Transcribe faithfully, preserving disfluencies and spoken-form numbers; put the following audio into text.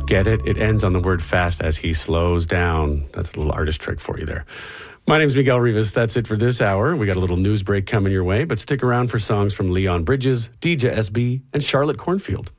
Get it? It ends on the word fast as he slows down. That's a little artist trick for you there. My name's Miguel Rivas. That's it for this hour. We got a little news break coming your way, but stick around for songs from Leon Bridges, D J S B, and Charlotte Cornfield.